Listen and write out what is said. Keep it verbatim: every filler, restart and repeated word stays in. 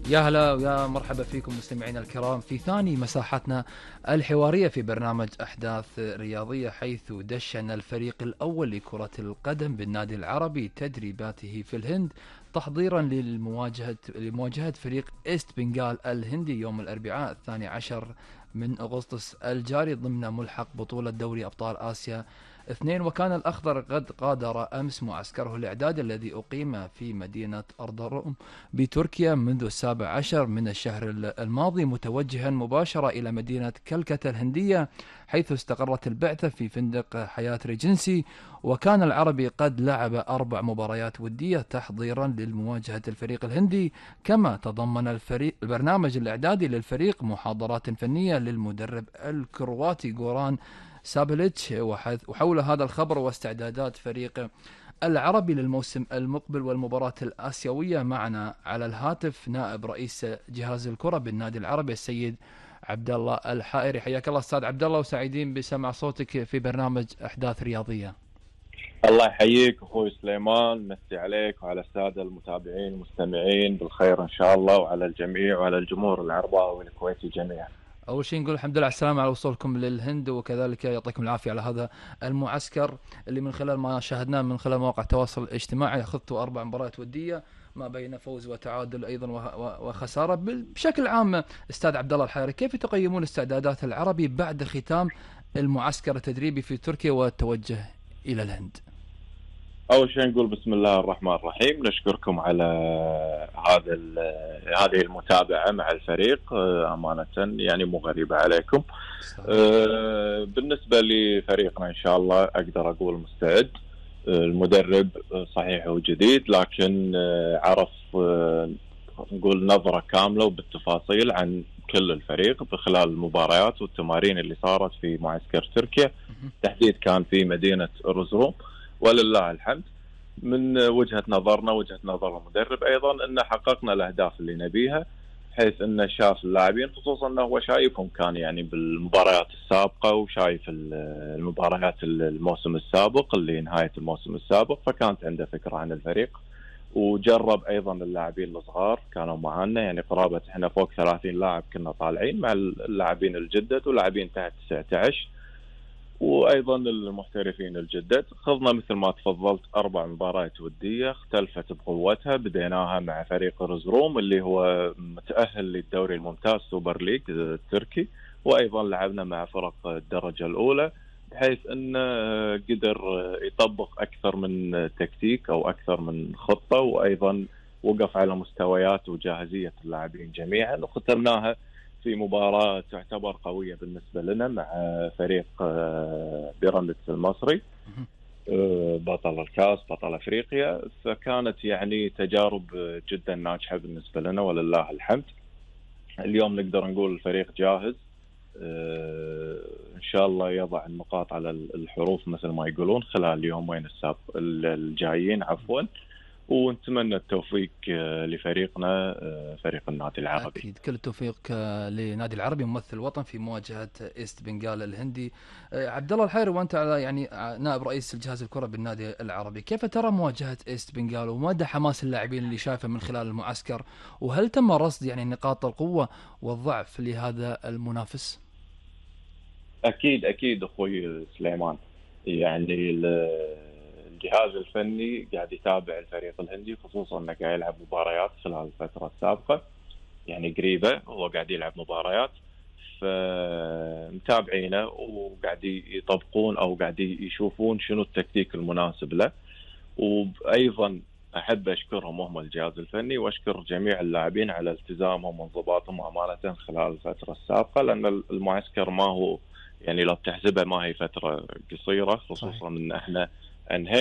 يا هلا ويا مرحبا فيكم مستمعينا الكرام في ثاني مساحتنا الحوارية في برنامج أحداث رياضية، حيث دشن الفريق الأول لكرة القدم بالنادي العربي تدريباته في الهند تحضيرا للمواجهة لمواجهة فريق إيست بنغال الهندي يوم الأربعاء الثاني عشر من أغسطس الجاري ضمن ملحق بطولة دوري أبطال آسيا اثنين. وكان الأخضر قد غادر أمس معسكره الإعدادي الذي أقيم في مدينة أرضروم بتركيا منذ السابع عشر من الشهر الماضي، متوجها مباشرة إلى مدينة كلكتة الهندية، حيث استقرت البعثة في فندق حياة ريجنسي. وكان العربي قد لعب أربع مباريات ودية تحضيرا للمواجهة الفريق الهندي، كما تضمن الفريق البرنامج الإعدادي للفريق محاضرات فنية للمدرب الكرواتي غوران سابليتش. وحول هذا الخبر واستعدادات فريق العربي للموسم المقبل والمباراة الآسيوية، معنا على الهاتف نائب رئيس جهاز الكرة بالنادي العربي السيد عبد الله الحائري. حياك الله استاذ عبد الله، وسعيدين بسمع صوتك في برنامج احداث رياضية. الله يحييك اخوي سليمان، مسي عليك وعلى الساده المتابعين المستمعين بالخير ان شاء الله، وعلى الجميع وعلى الجمهور العرباوي والكويتي جميعا. أول شيء نقول الحمد لله على السلامة على وصولكم للهند، وكذلك يعطيكم العافية على هذا المعسكر اللي من خلال ما شاهدناه من خلال مواقع التواصل الاجتماعي أخذتوا أربع مباريات ودية ما بين فوز وتعادل أيضا وخسارة. بشكل عام أستاذ عبد الله الحائري، كيف تقيمون استعدادات العربي بعد ختام المعسكر التدريبي في تركيا والتوجه إلى الهند؟ أول شيء نقول بسم الله الرحمن الرحيم، نشكركم على هذا هذه المتابعة مع الفريق، أمانة يعني مو غريبة عليكم. أه بالنسبة لفريقنا إن شاء الله أقدر أقول مستعد. المدرب صحيح هو جديد، لكن عرف نقول نظرة كاملة وبالتفاصيل عن كل الفريق بخلال المباريات والتمارين اللي صارت في معسكر تركيا، تحديد كان في مدينة أرزروم. ولله الحمد من وجهة نظرنا وجهة نظر المدرب أيضا أن حققنا الأهداف اللي نبيها، حيث أنه شاف اللاعبين، خصوصا أنه هو شايفهم كان يعني بالمباريات السابقة وشايف المباريات الموسم السابق اللي نهاية الموسم السابق، فكانت عنده فكرة عن الفريق. وجرب أيضا اللاعبين الصغار كانوا معنا، يعني قرابة احنا فوق ثلاثين لاعب كنا طالعين مع اللاعبين الجدد ولاعبين تحت تسعة عشر وأيضا المحترفين الجدد. خضنا مثل ما تفضلت أربع مباريات ودية اختلفت بقوتها. بديناها مع فريق أرزروم اللي هو متأهل للدوري الممتاز سوبر ليج التركي، وأيضا لعبنا مع فرق الدرجة الأولى، بحيث أنه قدر يطبق أكثر من تكتيك أو أكثر من خطة، وأيضا وقف على مستويات وجاهزية اللاعبين جميعا. وختمناها في مباراة تعتبر قوية بالنسبة لنا مع فريق بيراميدز المصري بطل الكاس بطل أفريقيا، فكانت يعني تجارب جدا ناجحة بالنسبة لنا ولله الحمد. اليوم نقدر نقول الفريق جاهز إن شاء الله يضع النقاط على الحروف مثل ما يقولون خلال اليومين السابق الجايين عفوا، ونتمنى التوفيق لفريقنا فريق النادي العربي. أكيد كل التوفيق لنادي العربي ممثل الوطن في مواجهة إيست بنغال الهندي. عبد الله الحائري، وأنت يعني نائب رئيس الجهاز الكرة بالنادي العربي، كيف ترى مواجهة إيست بنغال ومدى حماس اللاعبين اللي شايفه من خلال المعسكر؟ وهل تم رصد يعني نقاط القوة والضعف لهذا المنافس؟ أكيد أكيد أخوي سليمان، يعني الجهاز الفني قاعد يتابع الفريق الهندي، خصوصا انه قاعد يلعب مباريات خلال الفتره السابقه يعني قريبه، هو قاعد يلعب مباريات فمتابعينه وقاعد يطبقون او قاعد يشوفون شنو التكتيك المناسب له. وايضا احب اشكرهم هم الجهاز الفني واشكر جميع اللاعبين على التزامهم وانضباطهم امانه خلال الفتره السابقه، لان المعسكر ما هو يعني لو بتحسبها ما هي فتره قصيره، خصوصا ان احنا انهينا